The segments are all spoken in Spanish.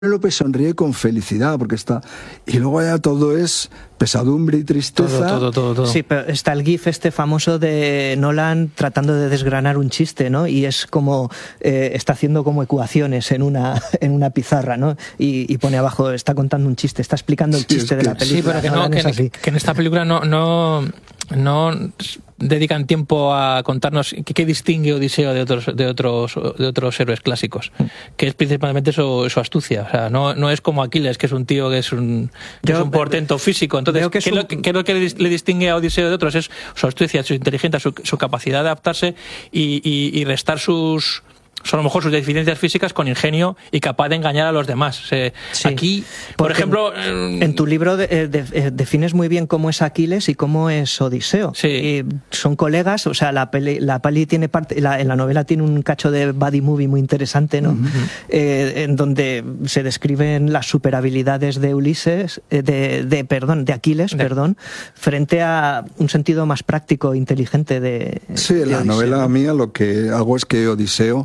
López sonríe con felicidad porque está, y luego ya todo es pesadumbre y tristeza. Todo. Sí, pero está el GIF famoso de Nolan tratando de desgranar un chiste, ¿no? Y es como está haciendo como ecuaciones en una pizarra, ¿no? Y pone abajo, está contando un chiste, está explicando el chiste de la película. Sí, pero que en esta película no dedican tiempo a contarnos qué distingue Odiseo de otros héroes clásicos, que es principalmente su astucia. O sea, no es como Aquiles, que es un tío que es un portento físico. Entonces, ¿qué es lo que le distingue a Odiseo de otros? Es su astucia, su inteligencia, su capacidad de adaptarse y restar a lo mejor sus deficiencias físicas con ingenio y capaz de engañar a los demás. Sí, aquí, por ejemplo... En tu libro defines muy bien cómo es Aquiles y cómo es Odiseo. Sí. Y son colegas, o sea, la peli tiene parte... en la novela tiene un cacho de buddy movie muy interesante, ¿no? En donde se describen las superhabilidades de Ulises, de Aquiles, frente a un sentido más práctico e inteligente de Sí, en la Odiseo, novela ¿no? mía lo que hago es que Odiseo...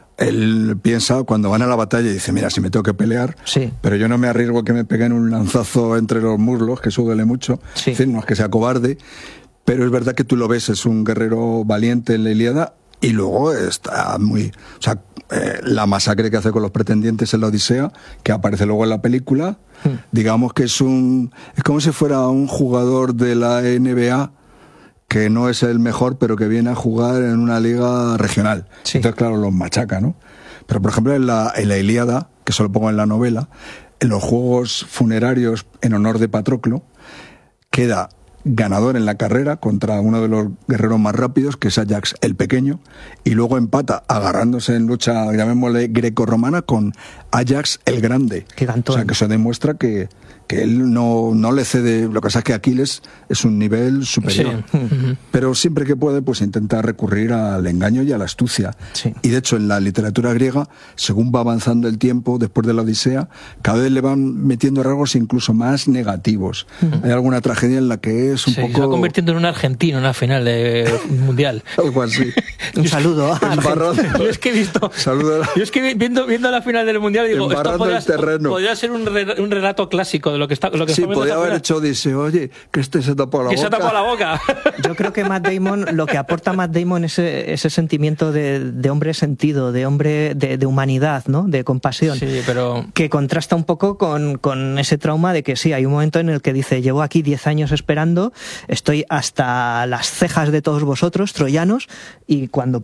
Él piensa, cuando van a la batalla, y dice, mira, si me tengo que pelear, sí, pero yo no me arriesgo que me peguen un lanzazo entre los muslos, que eso duele mucho. Sí. Es decir, no es que sea cobarde, pero es verdad que tú lo ves, es un guerrero valiente en la Ilíada, y luego está muy... O sea, la masacre que hace con los pretendientes en la Odisea, que aparece luego en la película, digamos que es como si fuera un jugador de la NBA, que no es el mejor, pero que viene a jugar en una liga regional. Sí. Entonces, claro, los machaca, ¿no? Pero, por ejemplo, en la Ilíada, que eso lo pongo en la novela, en los juegos funerarios en honor de Patroclo, queda ganador en la carrera contra uno de los guerreros más rápidos, que es Ajax el Pequeño, y luego empata agarrándose en lucha, llamémosle greco-romana, con Ajax el Grande. Gigantón. O sea, que eso demuestra que él no le cede. Lo que pasa es que Aquiles es un nivel superior. Sí. Pero siempre que puede, pues intenta recurrir al engaño y a la astucia. Sí. Y de hecho, en la literatura griega, según va avanzando el tiempo, después de la Odisea, cada vez le van metiendo rasgos incluso más negativos. Hay alguna tragedia en la que es un poco... Se va convirtiendo en un argentino en una final de mundial. Algo así. Un saludo. Yo es que he visto... Saludo. Yo es que viendo la final del mundial digo, esto podría ser un relato clásico de lo que está Sí, podría haber hecho Odiseo, oye, que se tapó la boca. Que se ha tapado la boca. Yo creo que lo que aporta Matt Damon es ese sentimiento de hombre sentido, de hombre de humanidad, ¿no? De compasión. Sí, pero... Que contrasta un poco con ese trauma de que sí, hay un momento en el que dice, llevo aquí 10 años esperando, estoy hasta las cejas de todos vosotros, troyanos, y cuando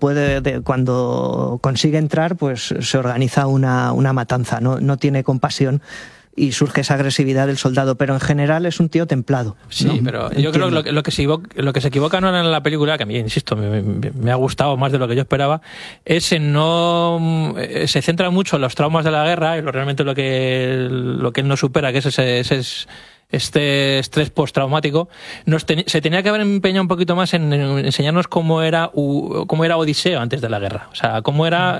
consigue entrar, pues se organiza una matanza, no tiene compasión. Y surge esa agresividad del soldado, pero en general es un tío templado, ¿no? Sí, pero yo creo que lo que se equivoca no en la película, que a mí, insisto, me ha gustado más de lo que yo esperaba, es en no... Se centra mucho en los traumas de la guerra y realmente lo que él no supera, que es este estrés postraumático. Se tenía que haber empeñado un poquito más en enseñarnos cómo era Odiseo antes de la guerra. O sea, cómo era...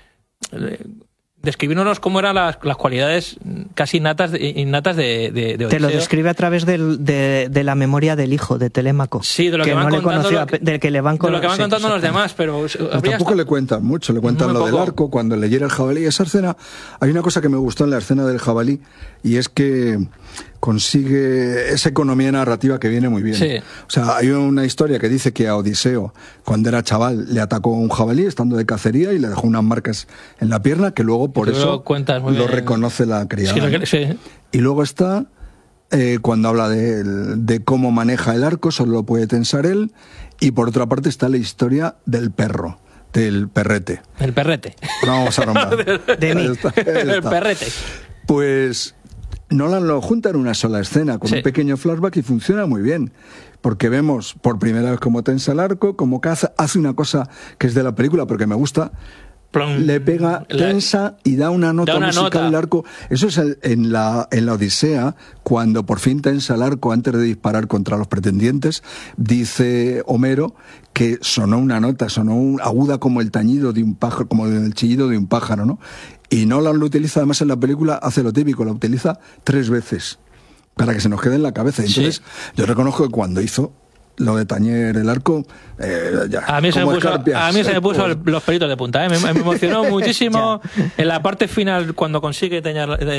Describirnos cómo eran las cualidades casi innatas de Odiseo. Te lo describe a través de la memoria del hijo de Telémaco. Sí, de lo que van contando, del que le van de lo que van contando los demás, pero tampoco le cuentan mucho, le cuentan lo del arco, cuando le hiere el jabalí. Esa escena, hay una cosa que me gustó en la escena del jabalí, y es que consigue esa economía narrativa que viene muy bien. Sí. O sea, hay una historia que dice que a Odiseo, cuando era chaval, le atacó un jabalí estando de cacería y le dejó unas marcas en la pierna que luego por eso lo reconoce la criada. Sí. Y luego está cuando habla de cómo maneja el arco, solo lo puede tensar él, y por otra parte está la historia del perro. Del perrete. El perrete. No vamos a nombrar. De mí. El perrete. Pues Nolan lo junta en una sola escena, con un pequeño flashback, y funciona muy bien. Porque vemos por primera vez cómo tensa el arco, cómo hace una cosa que es de la película, porque me gusta. Le pega, tensa y da una nota musical al arco. Eso es en la Odisea, cuando por fin tensa el arco antes de disparar contra los pretendientes, dice Homero que sonó una nota, aguda como el tañido de un pájaro, como el chillido de un pájaro, ¿no? Y Nolan lo utiliza, además en la película hace lo típico, lo utiliza 3 veces para que se nos quede en la cabeza. Entonces, yo reconozco que cuando hizo lo de tañer el arco, ya, a mí se me puso los pelitos de punta, ¿eh? Me emocionó muchísimo en la parte final cuando consigue